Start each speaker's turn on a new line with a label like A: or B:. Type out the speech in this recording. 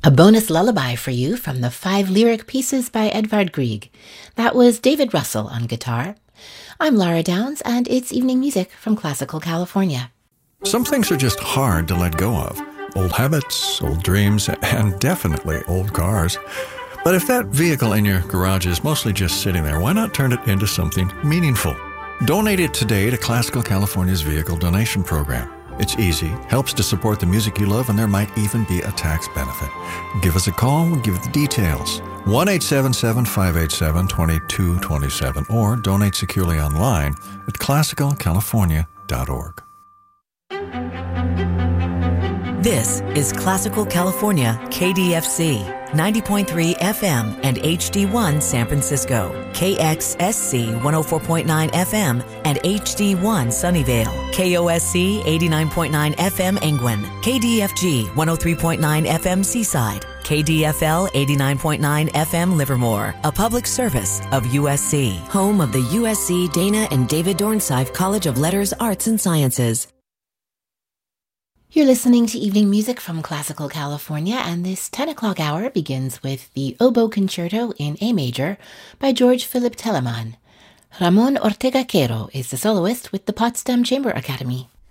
A: A bonus lullaby for you from the 5 lyric pieces by Edvard Grieg. That was David Russell on guitar. I'm Laura Downs, and it's evening music from Classical California.
B: Some things are just hard to let go of. Old habits, old dreams, and definitely old cars. But if that vehicle in your garage is mostly just sitting there, why not turn it into something meaningful? Donate it today to Classical California's vehicle donation program. It's easy, helps to support the music you love, and there might even be a tax benefit. Give us a call, we'll give you the details. 1-877-587-2227 or donate securely online at classicalcalifornia.org.
C: This is Classical California, KDFC, 90.3 FM and HD1 San Francisco, KXSC 104.9 FM and HD1 Sunnyvale, KOSC 89.9 FM Angwin, KDFG 103.9 FM Seaside, KDFL 89.9 FM Livermore, a public service of USC, home of the USC Dana and David Dornsife College of Letters, Arts and Sciences.
A: You're listening to evening music from Classical California, and this 10 o'clock hour begins with the Oboe Concerto in A major by George Philip Telemann. Ramon Ortega Quero is the soloist with the Potsdam Chamber Academy.